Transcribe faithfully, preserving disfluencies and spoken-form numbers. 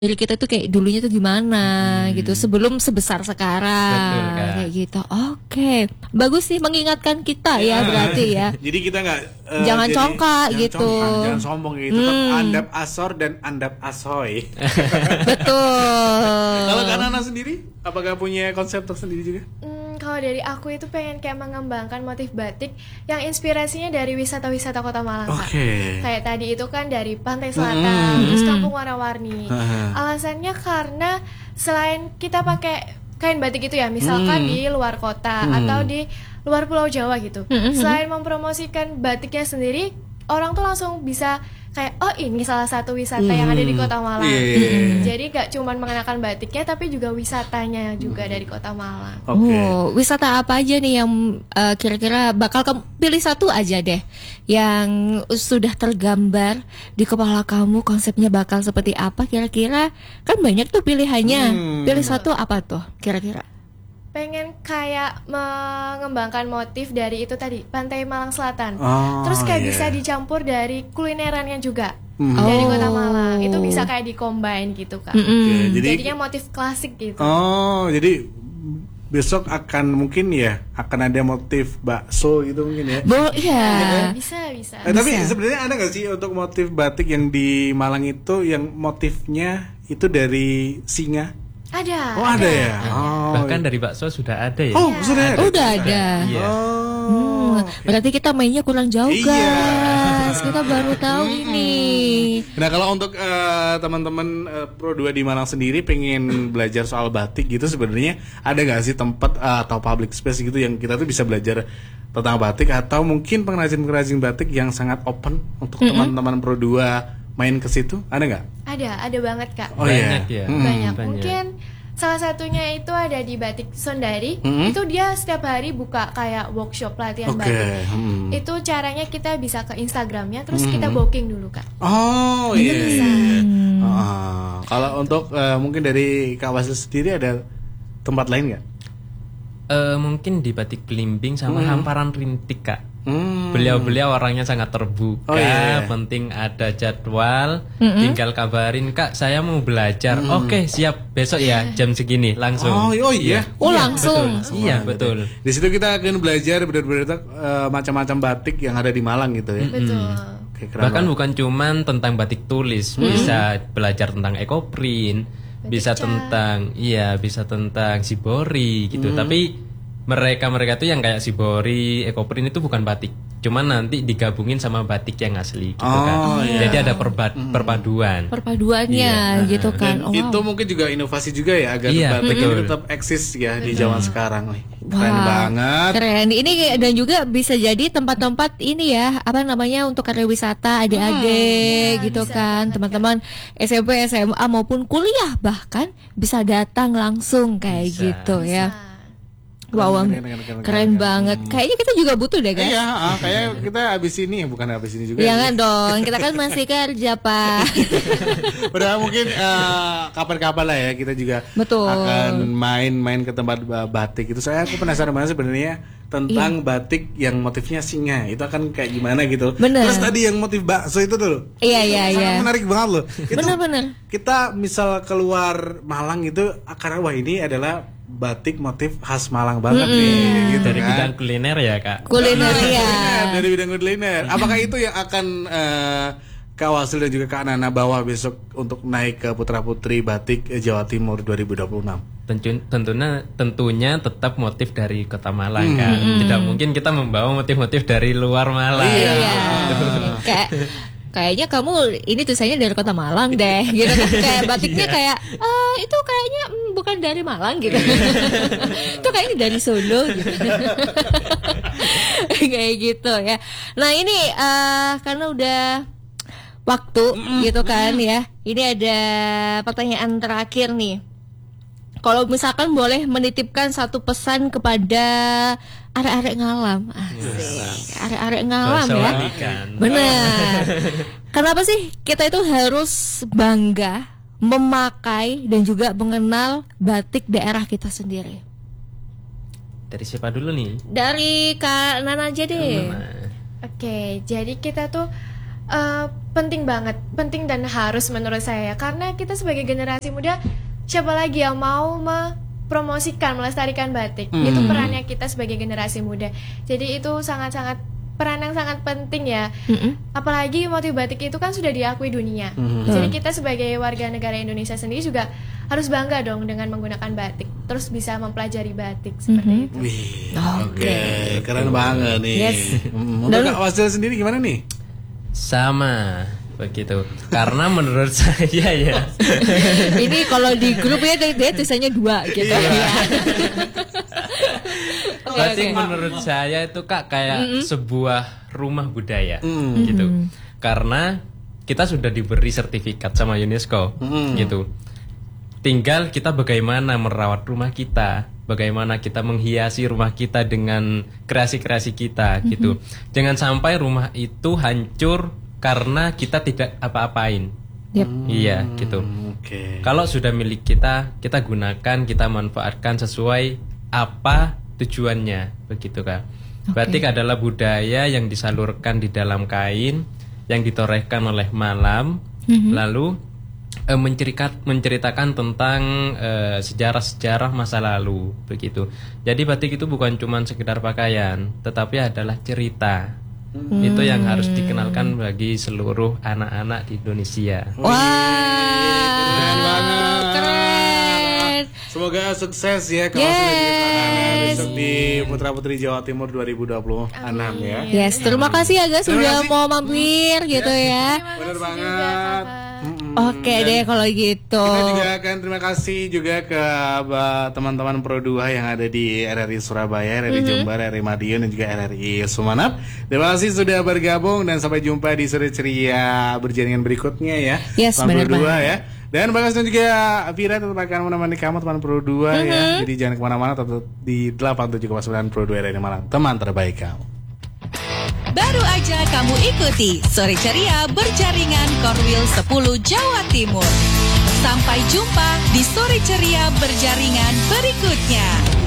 Dari kita tuh kayak dulunya tuh gimana hmm. gitu sebelum sebesar sekarang. Betul, kayak gitu. Oke, bagus sih mengingatkan kita ya, ya berarti ya. Jadi kita nggak uh, jangan jadi, congkak jangan gitu, congkak, jangan sombong gitu. Hmm. Tetap andap asor dan andap asoy. Betul. Kalau Kak Nana sendiri, apakah punya konsep tersendiri juga? Hmm, kalau dari aku itu pengen kayak mengembangkan motif batik yang inspirasinya dari wisata-wisata Kota Malang. Okay. Kayak tadi itu kan dari Pantai Selatan, hmm. terus Kampung Warna-Warni. Hmm. Alasannya karena selain kita pakai kain batik itu ya, misalkan hmm. di luar kota hmm. atau di luar Pulau Jawa gitu. Hmm. Selain mempromosikan batiknya sendiri, orang tuh langsung bisa kayak oh ini salah satu wisata hmm. yang ada di Kota Malang. Yeah. Jadi gak cuma mengenakan batiknya, tapi juga wisatanya juga dari Kota Malang. Okay. Oh, wisata apa aja nih yang uh, kira-kira bakal kamu pilih satu aja deh yang sudah tergambar di kepala kamu, konsepnya bakal seperti apa kira-kira? Kan banyak tuh pilihannya. Hmm. Pilih satu apa tuh kira-kira? Pengen kayak mengembangkan motif dari itu tadi Pantai Malang Selatan. Oh, terus kayak yeah. bisa dicampur dari kulinerannya juga mm. dari oh. Kota Malang. Itu bisa kayak di-combine gitu kan. Okay, jadi, jadinya motif klasik gitu. Oh, jadi besok akan mungkin ya akan ada motif bakso gitu mungkin ya. Bo, iya. Bisa, bisa. Eh, tapi sebenarnya ada nggak sih untuk motif batik yang di Malang itu yang motifnya itu dari singa? Ada. Oh, ada, ada ya. Oh, bahkan dari bakso sudah ada ya. Oh, sudah ada. Oh, udah ada. Iya. Oh, hmm, berarti kita mainnya kurang jauh, iya. guys. Kita baru tahu hmm. ini. Nah, kalau untuk uh, teman-teman uh, Pro dua di Malang sendiri pengen belajar soal batik gitu, sebenarnya ada nggak sih tempat uh, atau public space gitu yang kita tuh bisa belajar tentang batik, atau mungkin pengrajin-pengrajin batik yang sangat open untuk mm-hmm. teman-teman Pro dua main ke situ, ada nggak? Ada, ada banget Kak. Oh banyak iya. ya. Hmm. Banyak. Mungkin salah satunya itu ada di Batik Sondari. Hmm. Itu dia setiap hari buka kayak workshop pelatihan okay. batik. Hmm. Itu caranya kita bisa ke Instagramnya, terus hmm. kita booking dulu Kak. Oh iya. Bisa. Hmm. Oh, kalau untuk uh, mungkin dari Kak Wasil sendiri ada tempat lain nggak? Uh, mungkin di Batik Belimbing sama hmm. Hamparan Rintik Kak. Hmm. Beliau-beliau orangnya sangat terbuka, oh, iya. penting ada jadwal, mm-hmm. tinggal kabarin Kak saya mau belajar, mm. oke siap besok ya jam segini langsung. Oh, oh iya, oh iya, langsung, betul. Iya betul. Di situ kita akan belajar benar-benar uh, macam-macam batik yang ada di Malang gitu ya. Betul. Mm-hmm. Oke, bahkan bukan cuman tentang batik tulis, mm. bisa belajar tentang ekoprint, batik bisa cat. tentang, iya bisa tentang shibori gitu, mm. tapi mereka-mereka tuh yang kayak shibori, ekoprint itu bukan batik, cuman nanti digabungin sama batik yang asli gitu oh, kan. Iya. Jadi ada perba- hmm. perpaduan. Perpaduannya iya. gitu kan. Dan oh, wow. itu mungkin juga inovasi juga ya agar iya, batik betul. ini tetap eksis ya betul. Di zaman sekarang. Wih, keren wow. banget. Keren. Ini dan juga bisa jadi tempat-tempat ini ya, apa namanya untuk karya wisata adik-adik hmm. gitu ya, kan. Teman-teman S M P, S M A maupun kuliah bahkan bisa datang langsung kayak bisa. Gitu bisa. Ya. Wow, keren, keren, keren, keren, keren banget. Hmm. Kayaknya kita juga butuh deh, guys. Iya, ah, kayak kita abis ini, bukan abis ini juga. Jangan dong, kita kan masih kerja, Pak. Padahal mungkin uh, kapan-kapan lah ya kita juga betul. Akan main-main ke tempat batik itu. Saya aku penasaran banget sebenarnya tentang iya. batik yang motifnya singa. Itu akan kayak gimana gitu. Bener. Terus tadi yang motif bakso itu tuh. Iya, iya, iya. Sangat menarik banget loh. Bener-bener. Kita misal keluar Malang itu karena wah ini adalah batik motif khas Malang banget mm-hmm. nih gitu dari kan. bidang kuliner ya Kak. Kuliner ya. Dari bidang kuliner. Apakah itu yang akan uh, Kak Wasil dan juga Kak Nana bawa besok untuk naik ke Putra Putri Batik Jawa Timur dua ribu dua puluh enam? Tentu, tentunya tentunya tetap motif dari Kota Malang kan. Mm-hmm. Tidak mungkin kita membawa motif-motif dari luar Malang. Iya. Kayak kayaknya kamu ini tulisannya dari Kota Malang deh gitu kan. Kayak batiknya kayak ah, itu kayaknya mm, bukan dari Malang gitu. Itu kayaknya dari Solo gitu. Kayak gitu ya. Nah ini uh, karena udah waktu gitu kan ya. Ini ada pertanyaan terakhir nih. Kalau misalkan boleh menitipkan satu pesan kepada arek-arek ngalam, asik, arek-arek ngalam ya, benar. Kenapa sih kita itu harus bangga memakai dan juga mengenal batik daerah kita sendiri? Dari siapa dulu nih? Dari Kak Nana aja deh. Oke, jadi kita tuh uh, penting banget, penting dan harus menurut saya, karena kita sebagai generasi muda, siapa lagi yang mau mempromosikan, melestarikan batik? Hmm. Itu perannya kita sebagai generasi muda. Jadi itu sangat-sangat peran yang sangat penting ya. Mm-hmm. Apalagi motif batik itu kan sudah diakui dunia. Mm-hmm. Jadi kita sebagai warga negara Indonesia sendiri juga harus bangga dong dengan menggunakan batik. Terus bisa mempelajari batik seperti mm-hmm. itu. Wih, oke, okay. Keren banget nih. Yes. Untuk Kak Wasdil sendiri gimana nih? Sama begitu. Karena menurut saya ya. Ini kalau di grup ya dia tulisannya dua gitu ya. Berarti menurut saya itu Kak kayak mm-hmm. sebuah rumah budaya mm-hmm. gitu. Karena kita sudah diberi sertifikat sama UNESCO mm-hmm. gitu. Tinggal kita bagaimana merawat rumah kita, bagaimana kita menghiasi rumah kita dengan kreasi-kreasi kita mm-hmm. gitu. Jangan sampai rumah itu hancur karena kita tidak apa-apain. Yep. Iya gitu. Okay. Kalau sudah milik kita, kita gunakan, kita manfaatkan sesuai apa tujuannya, begitu Kak. Okay. Batik adalah budaya yang disalurkan di dalam kain, yang ditorehkan oleh malam, mm-hmm. lalu e, mencerikat, menceritakan tentang e, sejarah-sejarah masa lalu, begitu. Jadi batik itu bukan cuma sekedar pakaian, tetapi adalah cerita. Hmm. Itu yang harus dikenalkan bagi seluruh anak-anak di Indonesia. Wah, keren banget. Keren. Semoga sukses ya kalau yes. sudah besok di Putra Putri Jawa Timur dua ribu dua puluh enam ya. Yes, terima kasih ya guys sudah mau mampir gitu ya. Benar banget. Oke Dan deh kalau gitu. Kita juga akan terima kasih juga ke uh, teman-teman Pro dua yang ada di R R I Surabaya, R R I mm-hmm. Jember, R R I Madiun dan juga R R I Sumeneb. Terima kasih sudah bergabung dan sampai jumpa di Sore Ceria berjaringan berikutnya ya. Yes, benar Pro dua ya. Dan Bagas dan juga Vira tetap akan menemani kamu teman Pro dua mm-hmm. ya. Jadi jangan kemana-mana, tetap di delapan puluh tujuh koma sembilan Pro dua R R I Malang, teman terbaik kamu. Baru aja kamu ikuti Sore Ceria berjaringan Korwil sepuluh Jawa Timur. Sampai jumpa di Sore Ceria berjaringan berikutnya.